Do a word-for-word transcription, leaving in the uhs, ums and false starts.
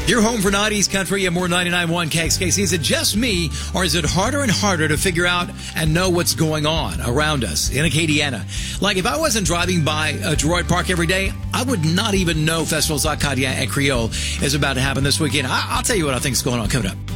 You're home for nineties country and more ninety-nine point one K X K C. Is it just me, or is it harder and harder to figure out and know what's going on around us in Acadiana? Like, if I wasn't driving by uh, Droid Park every day, I would not even know Festivals Acadia and Creole is about to happen this weekend. I- I'll tell you what I think is going on coming up.